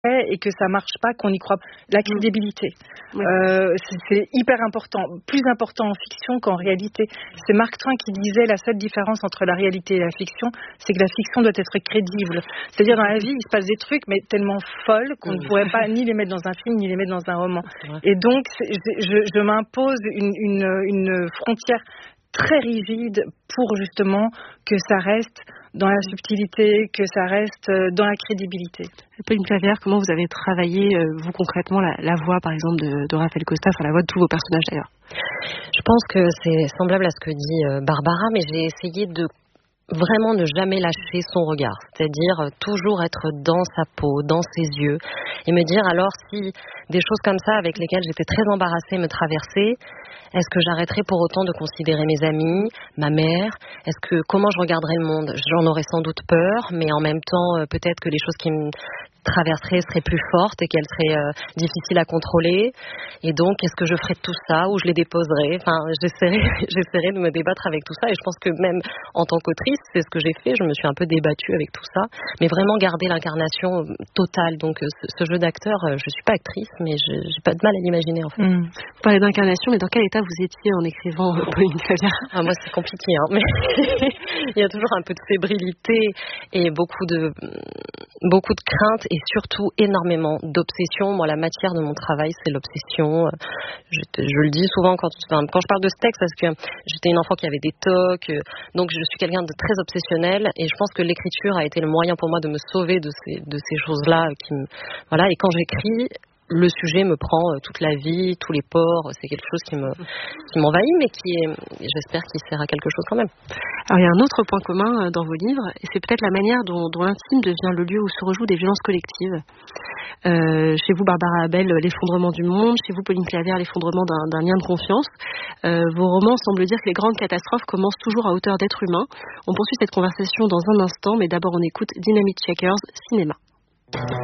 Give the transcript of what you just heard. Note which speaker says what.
Speaker 1: et que ça marche pas, qu'on y croit. La crédibilité, c'est hyper important, plus important en fiction qu'en réalité. C'est Mark Twain qui disait la seule différence entre la réalité et la fiction, c'est que la fiction doit être crédible. C'est-à-dire dans la vie, il se passe des trucs, mais tellement folles qu'on ne pourrait pas ni les mettre dans un film, ni les mettre dans un roman. Et donc, je m'impose une frontière très rigide pour justement que ça reste dans la subtilité, que ça reste dans la crédibilité.
Speaker 2: Pauline Clavière, comment vous avez travaillé, vous concrètement, la voix, par exemple, de Raphaël Costa, enfin la voix de tous vos personnages d'ailleurs?
Speaker 3: Je pense que c'est semblable à ce que dit Barbara, mais j'ai essayé de vraiment ne jamais lâcher son regard, c'est-à-dire toujours être dans sa peau, dans ses yeux, et me dire alors si des choses comme ça avec lesquelles j'étais très embarrassée me traversaient, est-ce que j'arrêterais pour autant de considérer mes amis, ma mère, comment je regarderais le monde? J'en aurais sans doute peur, mais en même temps peut-être que les choses qui me traverseraient seraient plus fortes et qu'elles seraient difficiles à contrôler, et donc est-ce que je ferais tout ça ou je les déposerais? Enfin, j'essaierai de me débattre avec tout ça, et je pense que même en tant qu'autrice, c'est ce que j'ai fait, je me suis un peu débattue avec tout ça, mais vraiment garder l'incarnation totale. Donc ce jeu d'acteur, je suis pas actrice, mais j'ai pas de mal à l'imaginer en fait.
Speaker 2: Vous parlez d'incarnation, mais dans quel état vous étiez en écrivant Pauline Clavière?
Speaker 3: Moi c'est compliqué, hein, mais il y a toujours un peu de fébrilité et beaucoup de crainte, et surtout énormément d'obsession. Moi, la matière de mon travail, c'est l'obsession. Je le dis souvent quand je parle de ce texte, parce que j'étais une enfant qui avait des TOC, donc je suis quelqu'un de très obsessionnel, et je pense que l'écriture a été le moyen pour moi de me sauver de ces choses-là. Et quand j'écris, le sujet me prend toute la vie, tous les pores. C'est quelque chose qui m'envahit, mais j'espère qu'il sert à quelque chose quand même.
Speaker 2: Alors il y a un autre point commun dans vos livres, et c'est peut-être la manière dont l'intime devient le lieu où se rejouent des violences collectives. Chez vous, Barbara Abel, l'effondrement du monde. Chez vous, Pauline Clavière, l'effondrement d'un lien de confiance. Vos romans semblent dire que les grandes catastrophes commencent toujours à hauteur d'être humain. On poursuit cette conversation dans un instant, mais d'abord on écoute Dynamite Shakers, Cinéma.